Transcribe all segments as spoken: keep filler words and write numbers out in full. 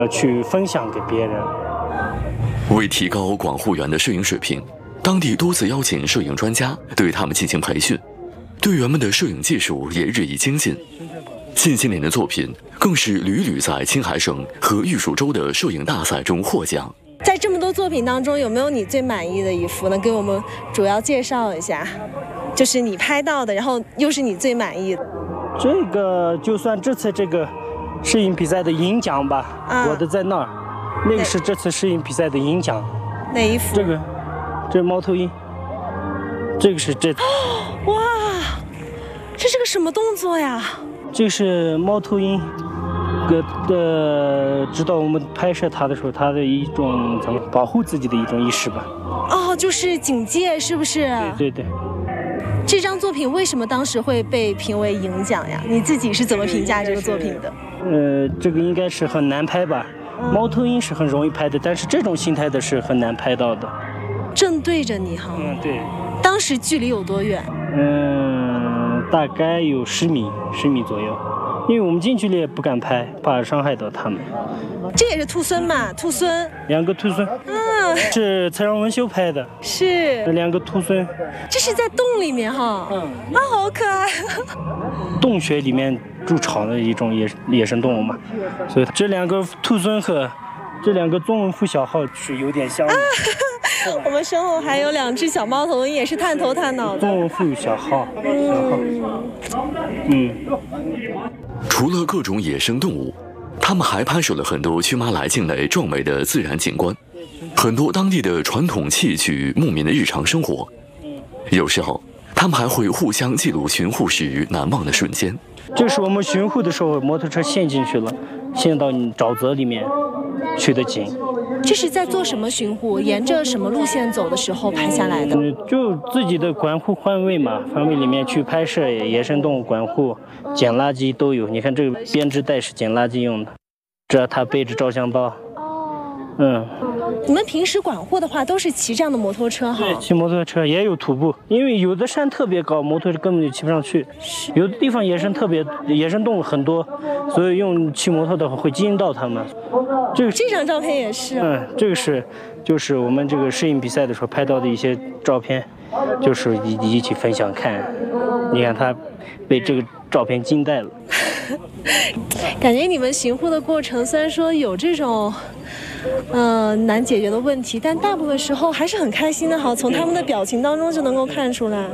呃，去分享给别人。 为提高管护员的摄影水平，当地多次邀请摄影专家对他们进行培训，队员们的摄影技术也日益精进。近些年的作品更是屡屡在青海省和玉蜀州的摄影大赛中获奖。 在这么多作品当中，有没有你最满意的一幅呢？给我们主要介绍一下，就是你拍到的，然后又是你最满意的。 这个就算这次这个摄影比赛的银奖吧，啊、我的在那儿，那个是这次摄影比赛的银奖。 哪一幅？ 这个，这是猫头鹰。这个是这。 哇，这是个什么动作呀？ 这是猫头鹰，个的指导我们拍摄它的时候，它的一种怎么保护自己的一种意识吧。 哦，就是警戒，是不是？ 对对对。 这张作品为什么当时会被评为银奖呀？你自己是怎么评价这个作品的？ 呃，这个应该是很难拍吧。嗯、猫头鹰是很容易拍的，但是这种形态的是很难拍到的。 正对着你哈。 嗯，对。 当时距离有多远？ 嗯，大概有十米，十米左右。因为我们近距离也不敢拍，怕伤害到它们。 这也是兔孙嘛？兔孙。 两个兔孙。嗯。是蔡让文修拍的。 是。 这两个兔孙。 这是在洞里面哈。嗯。啊，好可爱。 洞穴里面筑巢的一种野野生动物嘛，所以这两个兔孙和这两个宗文副小号是有点像的。啊我们身后还有两只小猫头鹰，也是探头探脑的。 宗文副小号。嗯。 嗯。除了各种野生动物，他们还拍摄了很多曲马来境内壮美的自然景观，很多当地的传统器具、牧民的日常生活。有时候，他们还会互相记录巡护时难忘的瞬间。 这是我们巡护的时候，摩托车陷进去了，陷到沼泽里面去的景。 这是在做什么巡护？沿着什么路线走的时候拍下来的？ 嗯，就自己的管护范围嘛，范围里面去拍摄野生动物管护、捡垃圾都有。你看这个编织袋是捡垃圾用的，这他背着照相刀。嗯， 你们平时管护的话，都是骑这样的摩托车哈？ 对，骑摩托车也有徒步，因为有的山特别高，摩托车根本就骑不上去；有的地方野生特别野生动物很多，所以用骑摩托的话会惊到它们。这个这张照片也是。 嗯，这个是就是我们这个摄影比赛的时候拍到的一些照片，就是一一起分享看。你看他被这个照片惊呆了。 感觉你们巡护的过程虽然说有这种呃难解决的问题，但大部分时候还是很开心的哈，从他们的表情当中就能够看出来。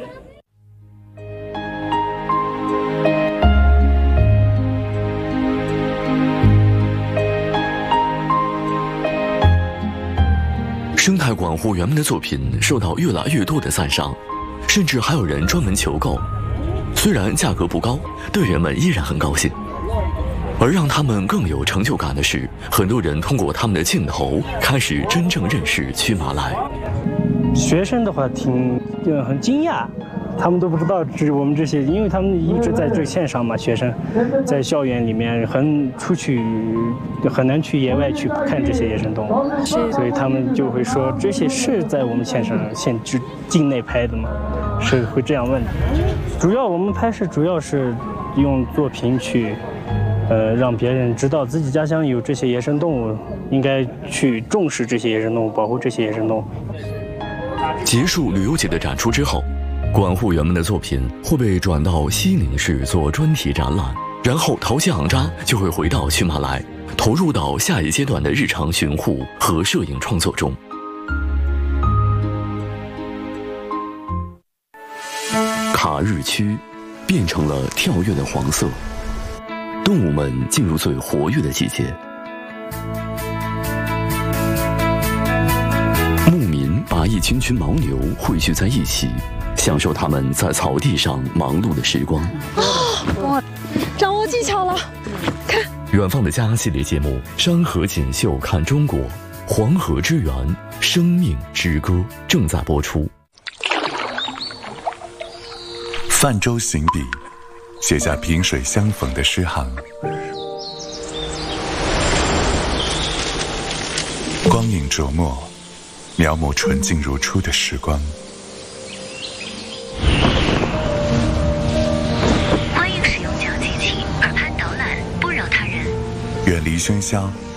生态管护员们的作品受到越来越多的赞赏，甚至还有人专门求购。虽然价格不高，队员们依然很高兴。而让他们更有成就感的是，很多人通过他们的镜头开始真正认识曲马来。 学生的话挺就很惊讶，他们都不知道是我们这些，因为他们一直在这线上嘛，学生在校园里面很出去很难去野外去看这些野生动物，所以他们就会说这些是在我们线上县之境内拍的吗？是会这样问的。主要我们拍摄主要是用作品去呃，让别人知道自己家乡有这些野生动物，应该去重视这些野生动物，保护这些野生动物。 结束旅游节的展出之后，管护员们的作品会被转到西宁市做专题展览，然后淘气昂扎就会回到曲马来，投入到下一阶段的日常巡护和摄影创作中。卡日区变成了跳跃的黄色，动物们进入最活跃的季节。牧民把一群群牦牛汇聚在一起，享受他们在草地上忙碌的时光。 哇，掌握技巧了！看， 远方的家系列节目《山河锦绣看中国》，黄河之源，生命之歌正在播出。 泛舟行笔，写下萍水相逢的诗行。光影琢磨，描摹纯净如初的时光。 欢迎使用脚机器，耳畔导览，不扰他人。 远离喧嚣，